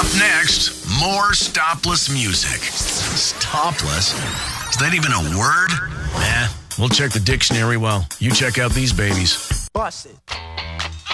Up next, more stopless music. Stopless? Is that even a word? We'll check the dictionary while you check out these babies. Bust it.